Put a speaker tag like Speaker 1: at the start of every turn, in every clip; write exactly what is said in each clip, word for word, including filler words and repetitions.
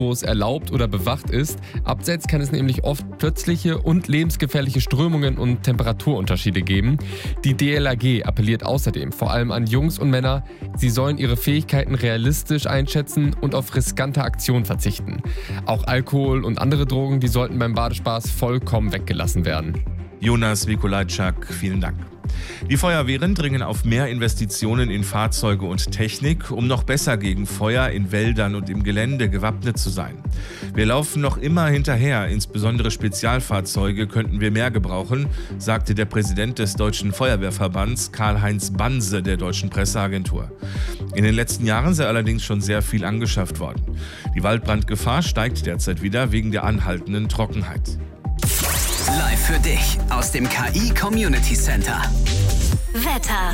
Speaker 1: wo es erlaubt oder bewacht ist. Abseits kann es nämlich oft plötzliche und lebensgefährliche Strömungen und Temperaturunterschiede geben. Die D L R G appelliert außerdem vor allem an Jungs und Männer, sie sollen ihre Fähigkeiten realistisch einschätzen und auf riskante Aktionen verzichten. Auch Alkohol und andere Drogen, die sollten beim Badespaß vollkommen weggelassen werden.
Speaker 2: Jonas Wikolajczak, vielen Dank. Die Feuerwehren dringen auf mehr Investitionen in Fahrzeuge und Technik, um noch besser gegen Feuer in Wäldern und im Gelände gewappnet zu sein. Wir laufen noch immer hinterher, insbesondere Spezialfahrzeuge könnten wir mehr gebrauchen, sagte der Präsident des Deutschen Feuerwehrverbands Karl-Heinz Banse der Deutschen Presseagentur. In den letzten Jahren sei allerdings schon sehr viel angeschafft worden. Die Waldbrandgefahr steigt derzeit wieder wegen der anhaltenden Trockenheit.
Speaker 3: Live für dich aus dem K I Community Center.
Speaker 4: Wetter.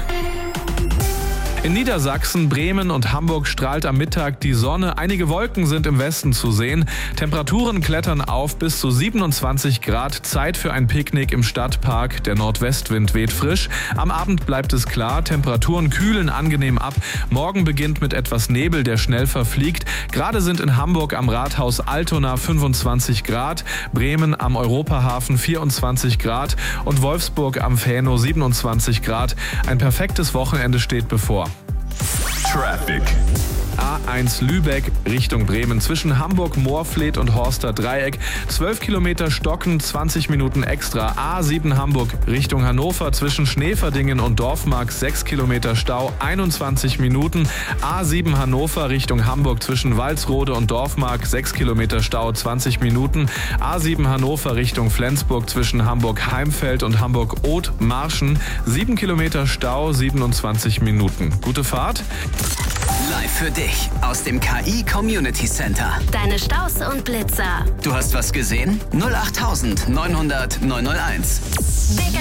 Speaker 5: In Niedersachsen, Bremen und Hamburg strahlt am Mittag die Sonne. Einige Wolken sind im Westen zu sehen. Temperaturen klettern auf bis zu siebenundzwanzig Grad. Zeit für ein Picknick im Stadtpark. Der Nordwestwind weht frisch. Am Abend bleibt es klar. Temperaturen kühlen angenehm ab. Morgen beginnt mit etwas Nebel, der schnell verfliegt. Gerade sind in Hamburg am Rathaus Altona fünfundzwanzig Grad, Bremen am Europahafen vierundzwanzig Grad und Wolfsburg am Fähno siebenundzwanzig Grad. Ein perfektes Wochenende steht bevor.
Speaker 6: Traffic.
Speaker 5: A eins Lübeck Richtung Bremen zwischen Hamburg, Moorfleet und Horster Dreieck. zwölf Kilometer Stocken, zwanzig Minuten extra. A sieben Hamburg Richtung Hannover zwischen Schneeverdingen und Dorfmark. sechs Kilometer Stau, einundzwanzig Minuten. A sieben Hannover Richtung Hamburg zwischen Walsrode und Dorfmark. sechs Kilometer Stau, zwanzig Minuten. A sieben Hannover Richtung Flensburg zwischen Hamburg-Heimfeld und Hamburg-Oth-Marschen. sieben Kilometer Stau, siebenundzwanzig Minuten. Gute Fahrt.
Speaker 3: Live für dich aus dem K I Community Center.
Speaker 4: Deine Staus und Blitzer.
Speaker 3: Du hast was gesehen? null acht neunhundert neunhunderteins.